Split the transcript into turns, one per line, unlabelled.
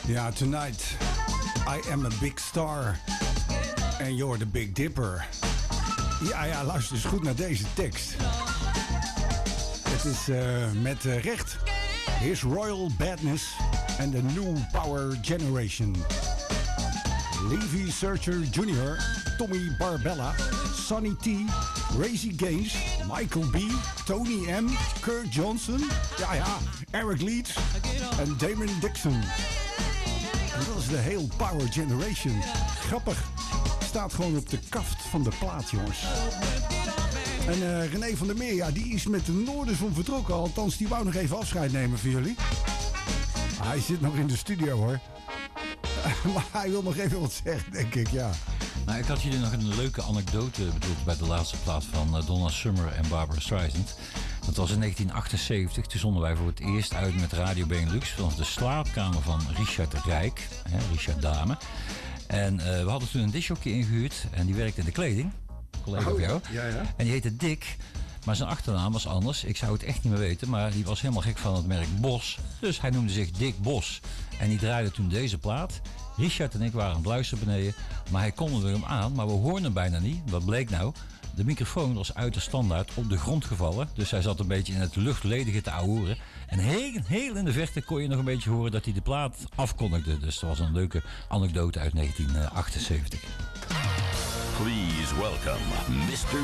Ja, tonight I am a big star and you're the big dipper. Ja, luister eens goed naar deze tekst. Het is met recht. Here's Royal Badness and the New Power Generation. Levi Searcher Jr., Tommy Barbella, Sonny T, Razy Gaines, Michael B, Tony M, Kurt Johnson, Eric Leeds en Damon Dixon. En dat is de heel Power Generation. Grappig. Staat gewoon op de kaft van de plaat, jongens. En René van der Meer, ja, die is met de Noorderzon vertrokken. Althans, die wou nog even afscheid nemen van jullie. Hij zit nog in de studio, hoor. Maar hij wil nog even wat zeggen, denk ik, ja.
Nou, ik had jullie nog een leuke anekdote bedoeld bij de laatste plaat van Donna Summer en Barbara Streisand. Dat was in 1978. Toen zonden wij voor het eerst uit met Radio Benelux vanaf de slaapkamer van Richard Rijk, Richard Dame. En we hadden toen een discjockey ingehuurd en die werkte in de kleding. Collega van jou.
Ja.
En die heette Dick. Maar zijn achternaam was anders. Ik zou het echt niet meer weten. Maar die was helemaal gek van het merk Bos. Dus hij noemde zich Dick Bos. En die draaide toen deze plaat. Richard en ik waren aan het luisteren beneden. Maar hij kondigde hem aan. Maar we hoorden hem bijna niet. Wat bleek nou? De microfoon was uit de standaard op de grond gevallen. Dus hij zat een beetje in het luchtledige te ouwehoeren. En heel in de verte kon je nog een beetje horen dat hij de plaat afkondigde. Dus dat was een leuke anekdote uit 1978.
Please welcome Mr.